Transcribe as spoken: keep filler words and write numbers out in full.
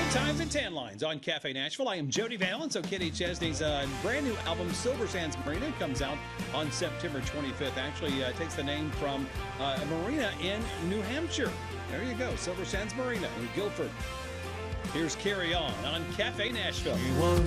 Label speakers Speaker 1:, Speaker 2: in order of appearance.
Speaker 1: Times and Tan Lines on Cafe Nashville. I am Jody Valens. So Kenny Chesney's uh, brand new album, Silver Sands Marina, comes out on September twenty-fifth. Actually uh, takes the name from uh, a marina in New Hampshire. There you go, Silver Sands Marina in Guilford. Here's Carry On on Cafe Nashville.
Speaker 2: She was